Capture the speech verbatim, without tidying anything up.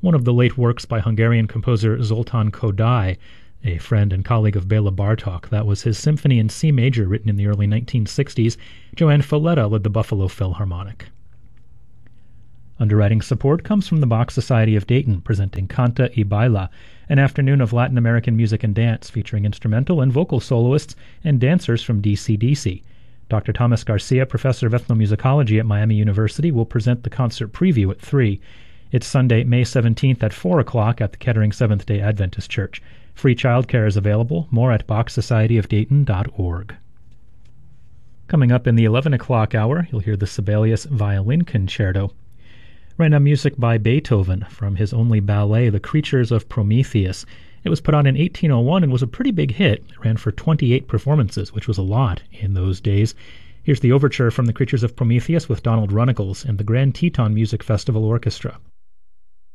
one of the late works by Hungarian composer Zoltán Kodály, a friend and colleague of Béla Bartók. That was his symphony in C major written in the early nineteen sixties. Joanne Falletta led the Buffalo Philharmonic. Underwriting support comes from the Bach Society of Dayton, presenting Canta y Baila, an afternoon of Latin American music and dance featuring instrumental and vocal soloists and dancers from D C D C. Doctor Thomas Garcia, professor of ethnomusicology at Miami University, will present the concert preview at three. It's Sunday, May seventeenth at four o'clock at the Kettering Seventh-day Adventist Church. Free childcare is available. More at bach society of dayton dot org. Coming up in the eleven o'clock hour, you'll hear the Sibelius Violin Concerto. Right now, music by Beethoven from his only ballet, The Creatures of Prometheus. It was put on in eighteen oh one and was a pretty big hit. It ran for twenty-eight performances, which was a lot in those days. Here's the overture from The Creatures of Prometheus with Donald Runnicles and the Grand Teton Music Festival Orchestra.